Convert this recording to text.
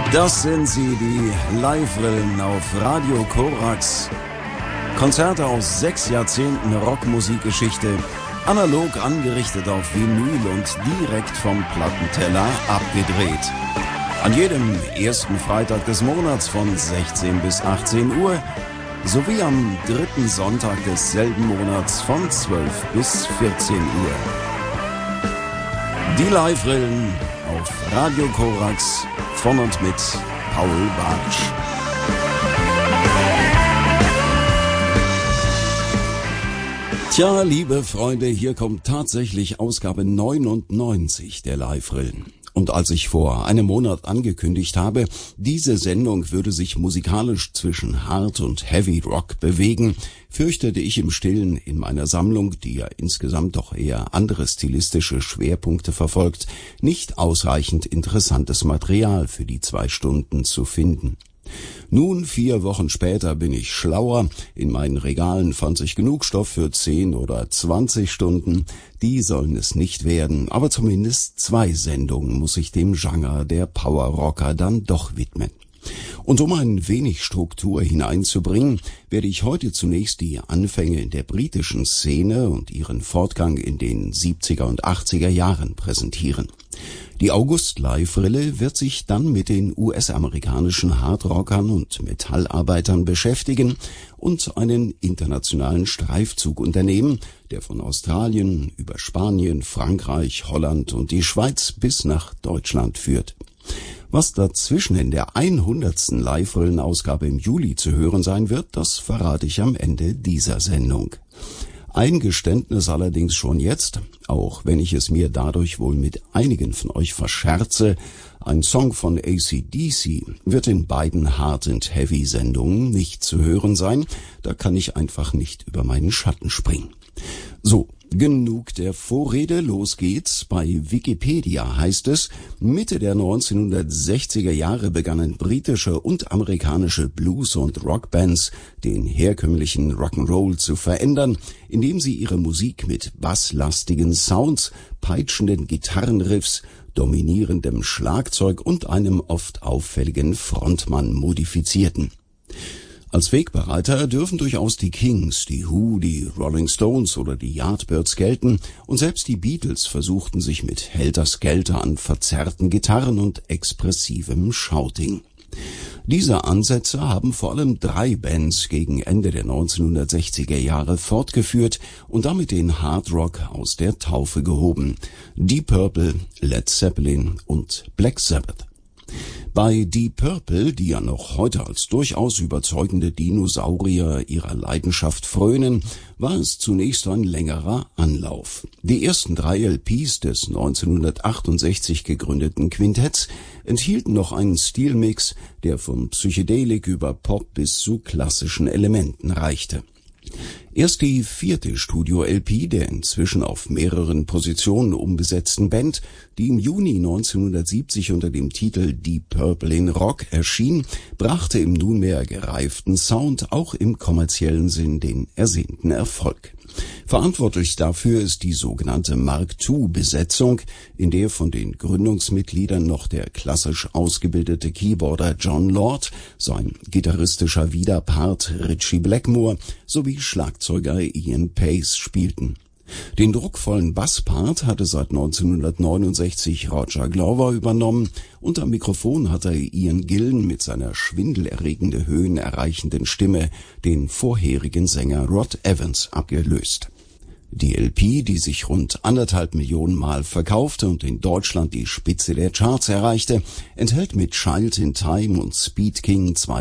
Das sind sie, die Live-Rillen auf Radio Korax. Konzerte aus 6 Jahrzehnten Rockmusikgeschichte, analog angerichtet auf Vinyl und direkt vom Plattenteller abgedreht. An jedem ersten Freitag des Monats von 16 bis 18 Uhr sowie am dritten Sonntag desselben Monats von 12 bis 14 Uhr. Die Live-Rillen auf Radio Korax von und mit Paul Bartsch. Tja, liebe Freunde, hier kommt tatsächlich Ausgabe 99 der Live-Rillen. Und als ich vor einem Monat angekündigt habe, diese Sendung würde sich musikalisch zwischen Hard und Heavy Rock bewegen, fürchtete ich im Stillen in meiner Sammlung, die ja insgesamt doch eher andere stilistische Schwerpunkte verfolgt, nicht ausreichend interessantes Material für die 2 Stunden zu finden. Nun, 4 Wochen später bin ich schlauer. In meinen Regalen fand sich genug Stoff für 10 oder 20 Stunden. Die sollen es nicht werden, aber zumindest 2 Sendungen muss ich dem Genre der Power-Rocker dann doch widmen. Und um ein wenig Struktur hineinzubringen, werde ich heute zunächst die Anfänge in der britischen Szene und ihren Fortgang in den 70er und 80er Jahren präsentieren. Die August-Live-Rille wird sich dann mit den US-amerikanischen Hardrockern und Metallarbeitern beschäftigen und einen internationalen Streifzug unternehmen, der von Australien über Spanien, Frankreich, Holland und die Schweiz bis nach Deutschland führt. Was dazwischen in der 100. Live-Rillen-Ausgabe im Juli zu hören sein wird, das verrate ich am Ende dieser Sendung. Ein Geständnis allerdings schon jetzt, auch wenn ich es mir dadurch wohl mit einigen von euch verscherze, ein Song von AC/DC wird in beiden Hard- und Heavy-Sendungen nicht zu hören sein, da kann ich einfach nicht über meinen Schatten springen. So, genug der Vorrede, los geht's. Bei Wikipedia heißt es, Mitte der 1960er Jahre begannen britische und amerikanische Blues- und Rockbands den herkömmlichen Rock'n'Roll zu verändern, indem sie ihre Musik mit basslastigen Sounds, peitschenden Gitarrenriffs, dominierendem Schlagzeug und einem oft auffälligen Frontmann modifizierten. Als Wegbereiter dürfen durchaus die Kings, die Who, die Rolling Stones oder die Yardbirds gelten, und selbst die Beatles versuchten sich mit Helter-Skelter an verzerrten Gitarren und expressivem Shouting. Diese Ansätze haben vor allem 3 Bands gegen Ende der 1960er Jahre fortgeführt und damit den Hard Rock aus der Taufe gehoben: Deep Purple, Led Zeppelin und Black Sabbath. Bei Deep Purple, die ja noch heute als durchaus überzeugende Dinosaurier ihrer Leidenschaft frönen, war es zunächst ein längerer Anlauf. Die ersten 3 LPs des 1968 gegründeten Quintetts enthielten noch einen Stilmix, der von Psychedelik über Pop bis zu klassischen Elementen reichte. Erst die 4. Studio-LP der inzwischen auf mehreren Positionen umbesetzten Band, die im Juni 1970 unter dem Titel Deep Purple in Rock erschien, brachte im nunmehr gereiften Sound auch im kommerziellen Sinn den ersehnten Erfolg. Verantwortlich dafür ist die sogenannte Mark II-Besetzung, in der von den Gründungsmitgliedern noch der klassisch ausgebildete Keyboarder John Lord, sein gitarristischer Widerpart Ritchie Blackmore sowie Schlagzeuger Ian Pace spielten. Den druckvollen Basspart hatte seit 1969 Roger Glover übernommen und am Mikrofon hatte Ian Gillan mit seiner schwindelerregende Höhen erreichenden Stimme den vorherigen Sänger Rod Evans abgelöst. Die LP, die sich rund 1,5 Millionen Mal verkaufte und in Deutschland die Spitze der Charts erreichte, enthält mit Child in Time und Speed King 2